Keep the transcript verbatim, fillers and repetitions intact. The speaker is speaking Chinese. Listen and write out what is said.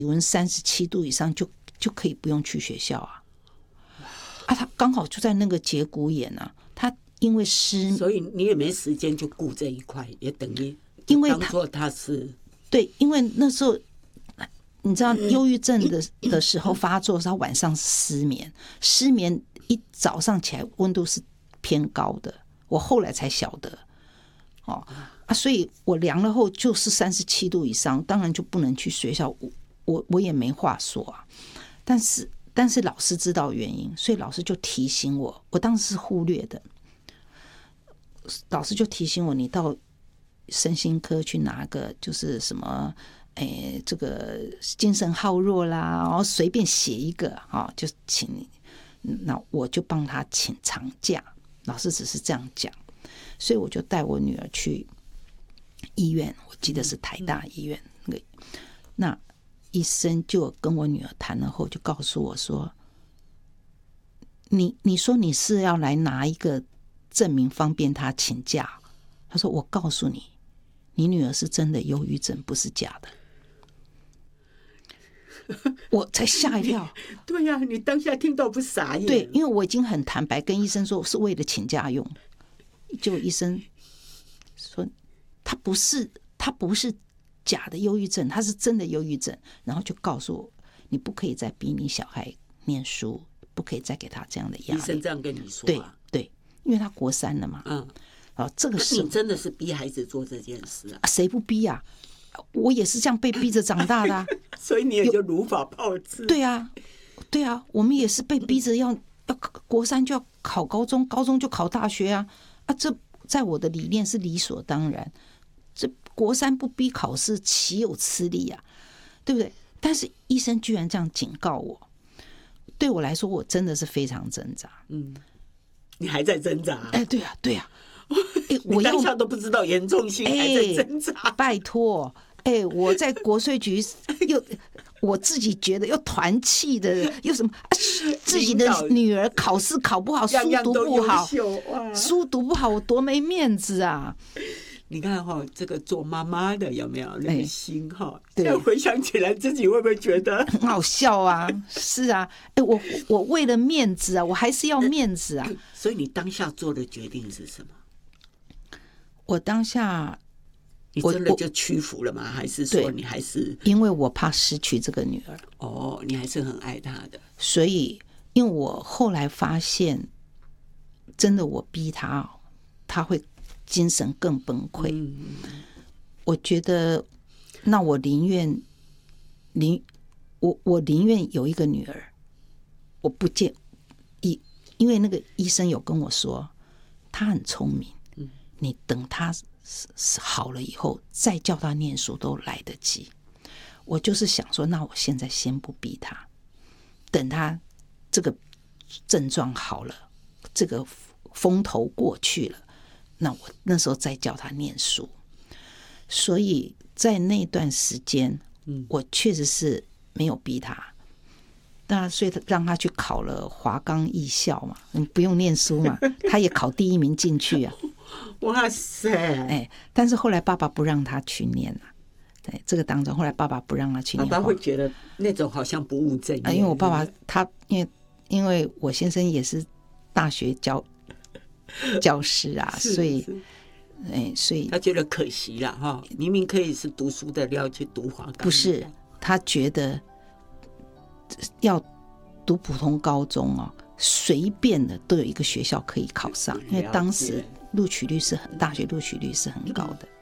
体温三十七度以上就就可以不用去学校啊。啊，他刚好就在那个节骨眼啊，他因为失， 所以你也没时间就顾这一块，也等于因为当做他是对，因为那时候你知道忧郁症的的时候发作，他晚上失眠，失眠一早上起来温度是偏高的，我后来才晓得哦啊，所以我量了后就是三十七度以上，当然就不能去学校，我我我也没话说啊，但是但是老师知道原因，所以老师就提醒我，我当时是忽略的，老师就提醒我，你到身心科去拿个就是什么。哎，这个精神好弱啦，然后随便写一个啊，就请你，那我就帮他请长假。老师只是这样讲，所以我就带我女儿去医院，我记得是台大医院。那个那医生就跟我女儿谈了后，就告诉我说：“你你说你是要来拿一个证明方便他请假？”他说：“我告诉你，你女儿是真的忧郁症，不是假的。”我才吓一跳。 对呀、啊，你当下听到不傻眼？ 对，因为我已经很坦白跟医生说是为了请假用，就医生说他不是他不是假的忧郁症，他是真的忧郁症，然后就告诉我你不可以再逼你小孩念书，不可以再给他这样的压力。 医生这样跟你说、 啊？对对，因为他国三了嘛。嗯，啊，这个是你真的是逼孩子做这件事啊？ 谁不逼啊？我也是这样被逼着长大的、啊， 所以你也就如法炮制。 对啊，对啊，我们也是被逼着要要国三就要考高中，高中就考大学啊啊！这在我的理念是理所当然。这国三不逼考试，岂有此理啊？对不对？但是医生居然这样警告我，对我来说，我真的是非常挣扎。 嗯，你还在挣扎？ 哎，对啊，对啊。 欸、你当下都不知道严重性，还在挣扎。 欸、拜托，哎、欸，我在国税局又我自己觉得又团气的，又什么、啊、自己的女儿考试考不好，书读不好，书读不好，我多没面子啊！ 你看哈、哦，这个做妈妈的有没有那个心哈？ 对、欸， 回想起来，自己会不会觉得很好笑啊？是啊，哎、欸，我我为了面子啊，我还是要面子啊。 所以你当下做的决定是什么？ 我当下， 你真的就屈服了吗？还是说你还是因为我怕失去这个女儿？ 哦，你还是很爱她的。 所以，因为我后来发现，真的我逼她，她会精神更崩溃。嗯、我觉得，那我宁愿宁我我宁愿有一个女儿，我不见医，因为那个医生有跟我说，她很聪明。你等他好了以后再叫他念书都来得及。我就是想说，那我现在先不逼他，等他这个症状好了，这个风头过去了，那我那时候再叫他念书。所以在那段时间，我确实是没有逼他。那所以让他去考了华冈艺校嘛，你不用念书嘛，他也考第一名进去啊。 哇塞！ 哎，但是后来爸爸不让他去念了、啊，对这个当中，后来爸爸不让他去念， 爸爸会觉得那种好像不务正业、 啊。因为我爸爸他，因为因为我先生也是大学教教师啊，所以哎，所以他觉得可惜了哈，明明可以是读书的料去读华冈， 不是他觉得要读普通高中哦，随便的都有一个学校可以考上，因为当时录取率是很，大学录取率是很高的。